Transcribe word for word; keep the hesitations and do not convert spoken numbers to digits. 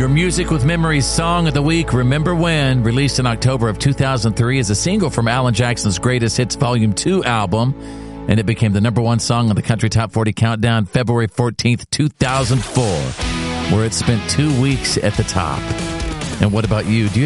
Music with Memories Song of the Week, Remember When, released in October of two thousand three as a single from Alan Jackson's Greatest Hits Volume two album, and it became the number one song on the Country Top forty Countdown February fourteenth, two thousand four, where it spent two weeks at the top. And what about you? Do you